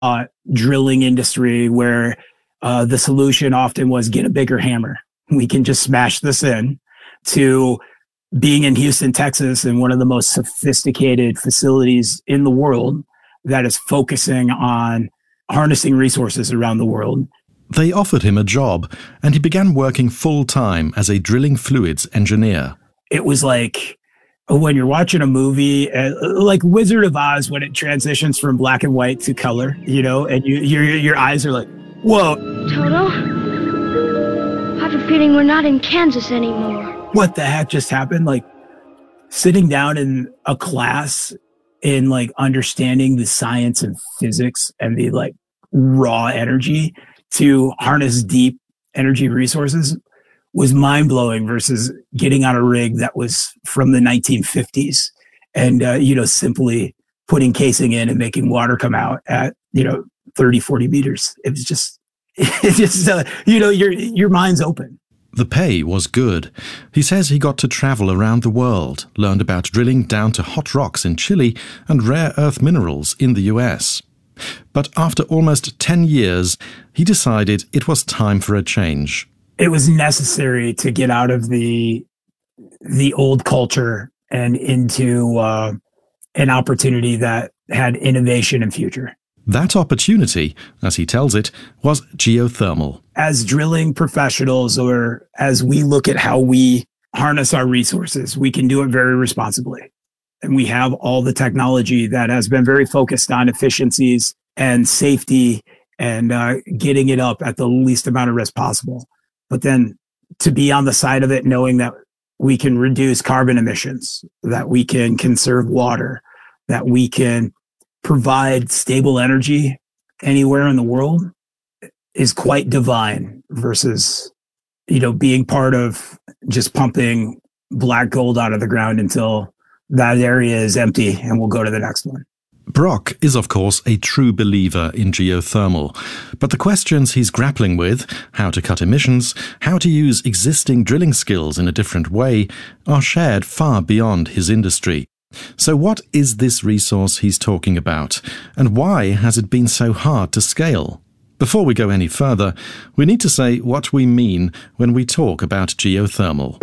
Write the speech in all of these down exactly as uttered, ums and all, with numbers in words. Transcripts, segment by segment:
uh, drilling industry where uh, the solution often was get a bigger hammer. We can just smash this in, to being in Houston, Texas, and one of the most sophisticated facilities in the world that is focusing on harnessing resources around the world. They offered him a job, and he began working full-time as a drilling fluids engineer. It was like when you're watching a movie, uh, like Wizard of Oz, when it transitions from black and white to color, you know, and you, your your eyes are like, whoa. Toto, I have a feeling we're not in Kansas anymore. What the heck just happened? Like sitting down in a class in like understanding the science and physics and the like raw energy to harness deep energy resources was mind-blowing versus getting on a rig that was from the nineteen fifties and, uh, you know, simply putting casing in and making water come out at, you know, thirty, forty meters. It was just, it just, uh, you know, your, your mind's open. The pay was good. He says he got to travel around the world, learned about drilling down to hot rocks in Chile and rare earth minerals in the U S. But after almost ten years, he decided it was time for a change. It was necessary to get out of the the old culture and into uh, an opportunity that had innovation and future. That opportunity, as he tells it, was geothermal. As drilling professionals, or as we look at how we harness our resources, we can do it very responsibly. And we have all the technology that has been very focused on efficiencies and safety and uh, getting it up at the least amount of risk possible. But then to be on the side of it, knowing that we can reduce carbon emissions, that we can conserve water, that we can provide stable energy anywhere in the world is quite divine versus, you know, being part of just pumping black gold out of the ground until that area is empty and we'll go to the next one. Brock is, of course, a true believer in geothermal, but the questions he's grappling with, how to cut emissions, how to use existing drilling skills in a different way, are shared far beyond his industry. So what is this resource he's talking about, and why has it been so hard to scale? Before we go any further, we need to say what we mean when we talk about geothermal.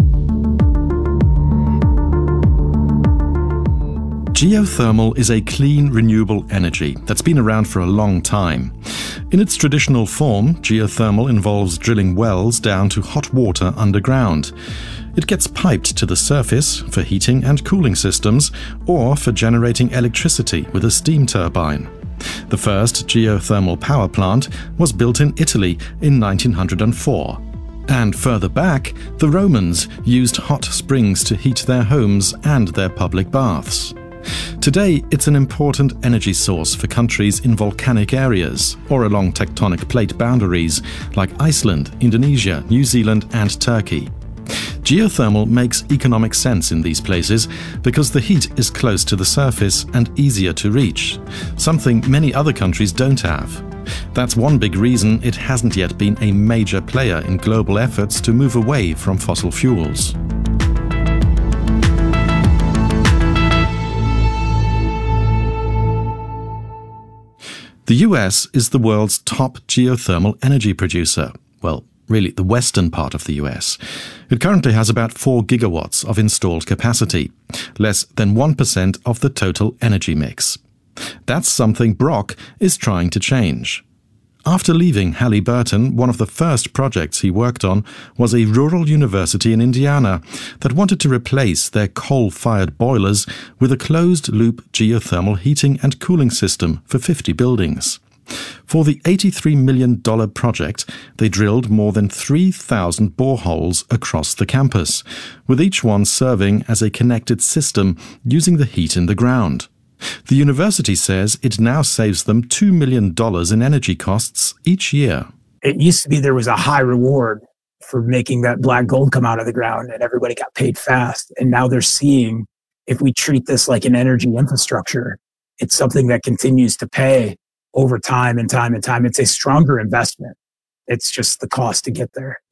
Geothermal is a clean, renewable energy that's been around for a long time. In its traditional form, geothermal involves drilling wells down to hot water underground. It gets piped to the surface for heating and cooling systems or for generating electricity with a steam turbine. The first geothermal power plant was built in Italy in nineteen oh four. And further back, the Romans used hot springs to heat their homes and their public baths. Today, it's an important energy source for countries in volcanic areas or along tectonic plate boundaries like Iceland, Indonesia, New Zealand and Turkey. Geothermal makes economic sense in these places because the heat is close to the surface and easier to reach, something many other countries don't have. That's one big reason it hasn't yet been a major player in global efforts to move away from fossil fuels. The U S is the world's top geothermal energy producer. Well, really the western part of the U S. It currently has about four gigawatts of installed capacity, less than one percent of the total energy mix. That's something Brock is trying to change. After leaving Halliburton, one of the first projects he worked on was a rural university in Indiana that wanted to replace their coal-fired boilers with a closed-loop geothermal heating and cooling system for fifty buildings. For the eighty-three million dollars project, they drilled more than three thousand boreholes across the campus, with each one serving as a connected system using the heat in the ground. The university says it now saves them two million dollars in energy costs each year. It used to be there was a high reward for making that black gold come out of the ground and everybody got paid fast. And now they're seeing if we treat this like an energy infrastructure, it's something that continues to pay over time and time and time. It's a stronger investment. It's just the cost to get there.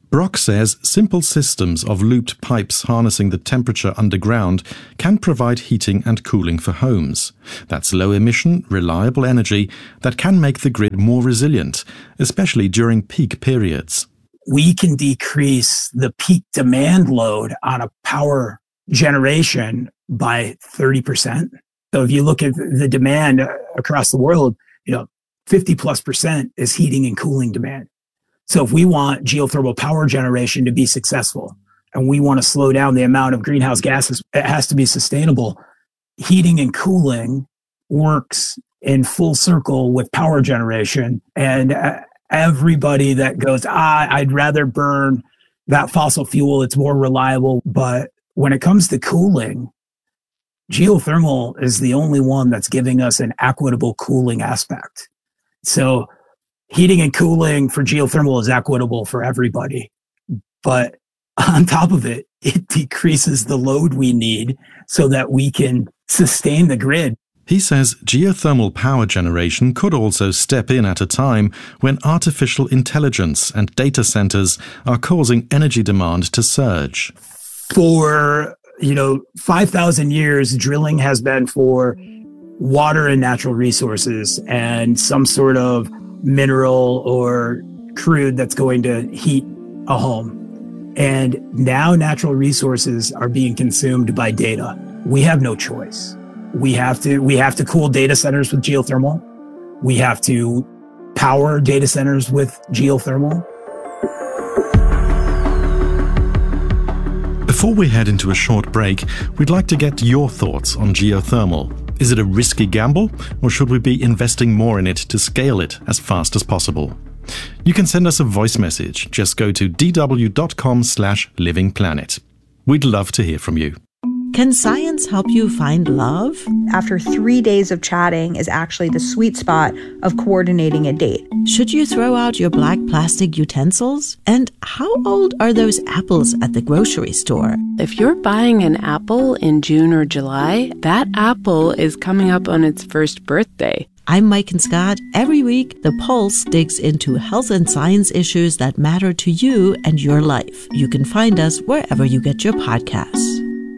Brock says simple systems of looped pipes harnessing the temperature underground can provide heating and cooling for homes. That's low-emission, reliable energy that can make the grid more resilient, especially during peak periods. We can decrease the peak demand load on a power generation by thirty percent. So if you look at the demand across the world, you know, fifty plus percent is heating and cooling demand. So if we want geothermal power generation to be successful and we want to slow down the amount of greenhouse gases, it has to be sustainable. Heating and cooling works in full circle with power generation. And everybody that goes, ah, I'd rather burn that fossil fuel, it's more reliable. But when it comes to cooling, geothermal is the only one that's giving us an equitable cooling aspect. So heating and cooling for geothermal is equitable for everybody. But on top of it, it decreases the load we need so that we can sustain the grid. He says geothermal power generation could also step in at a time when artificial intelligence and data centers are causing energy demand to surge. For, you know, five thousand years, drilling has been for water and natural resources and some sort of mineral or crude that's going to heat a home. And now natural resources are being consumed by data. We have no choice. We have to, we have to cool data centers with geothermal. We have to power data centers with geothermal. Before we head into a short break, we'd like to get your thoughts on geothermal. Is it a risky gamble, or should we be investing more in it to scale it as fast as possible? You can send us a voice message. Just go to dw.com slash livingplanet. We'd love to hear from you. Can science help you find love? After three days of chatting is actually the sweet spot of coordinating a date. Should you throw out your black plastic utensils? And how old are those apples at the grocery store? If you're buying an apple in June or July, that apple is coming up on its first birthday. I'm Mike Scott. Every week, The Pulse digs into health and science issues that matter to you and your life. You can find us wherever you get your podcasts.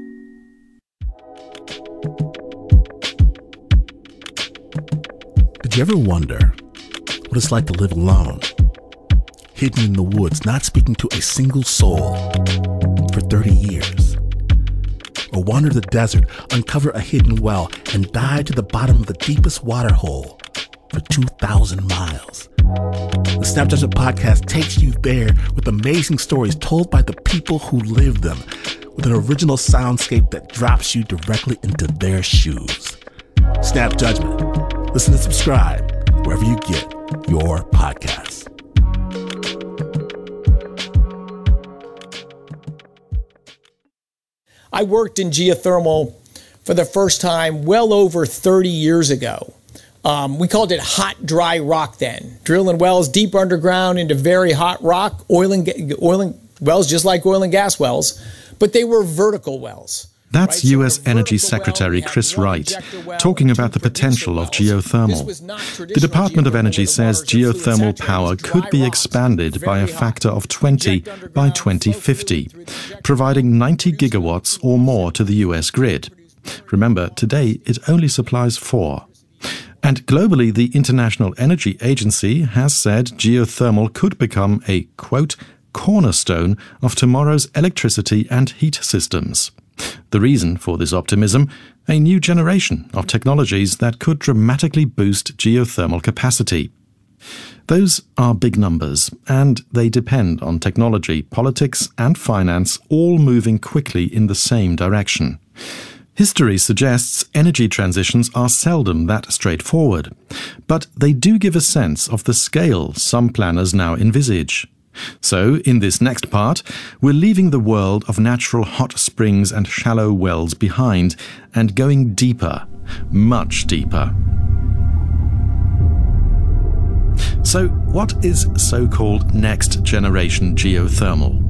Did you ever wonder what it's like to live alone, hidden in the woods, not speaking to a single soul for thirty years? Or wander the desert, uncover a hidden well, and dive to the bottom of the deepest water hole for two thousand miles? The Snap Judgment Podcast takes you there with amazing stories told by the people who live them, with an original soundscape that drops you directly into their shoes. Snap Judgment. Listen and subscribe wherever you get your podcasts. I worked in geothermal for the first time well over thirty years ago. Um, we called it hot, dry rock then. Drilling wells deep underground into very hot rock, oil and, oil and wells just like oil and gas wells, but they were vertical wells. That's U S Energy Secretary Chris Wright talking about the potential of geothermal. The Department of Energy says geothermal power could be expanded by a factor of twenty by twenty fifty, providing ninety gigawatts or more to the U S grid. Remember, today it only supplies four. And globally, the International Energy Agency has said geothermal could become a, quote, cornerstone of tomorrow's electricity and heat systems. The reason for this optimism? A new generation of technologies that could dramatically boost geothermal capacity. Those are big numbers, and they depend on technology, politics, and finance all moving quickly in the same direction. History suggests energy transitions are seldom that straightforward, but they do give a sense of the scale some planners now envisage. So, in this next part, we're leaving the world of natural hot springs and shallow wells behind and going deeper, much deeper. So, what is so-called next-generation geothermal?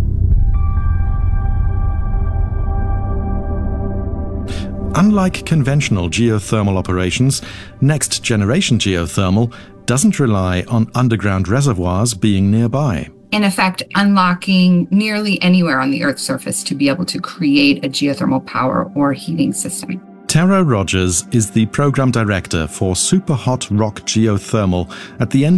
Unlike conventional geothermal operations, next-generation geothermal doesn't rely on underground reservoirs being nearby. in effect, unlocking nearly anywhere on the Earth's surface to be able to create a geothermal power or heating system. Tara Rogers is the program director for Super Hot Rock Geothermal at the N